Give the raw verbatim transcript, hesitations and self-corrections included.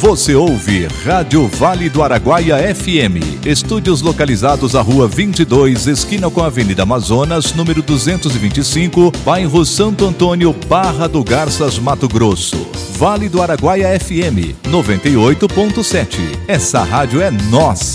Você ouve Rádio Vale do Araguaia F M. Estúdios localizados à Rua vinte e dois, esquina com a Avenida Amazonas, número duzentos e vinte e cinco, bairro Santo Antônio, Barra do Garças, Mato Grosso. Vale do Araguaia F M noventa e oito ponto sete. Essa rádio é nossa.